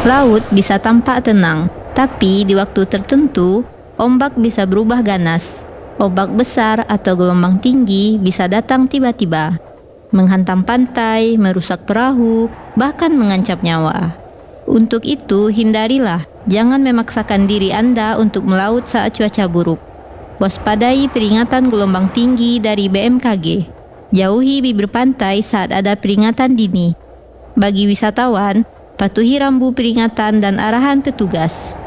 Laut bisa tampak tenang, tapi di waktu tertentu, ombak bisa berubah ganas. Ombak besar atau gelombang tinggi bisa datang tiba-tiba, menghantam pantai, merusak perahu, bahkan mengancam nyawa. Untuk itu, hindarilah, jangan memaksakan diri Anda untuk melaut saat cuaca buruk. Waspadai peringatan gelombang tinggi dari BMKG. Jauhi bibir pantai saat ada peringatan dini. Bagi wisatawan, patuhi rambu peringatan dan arahan petugas.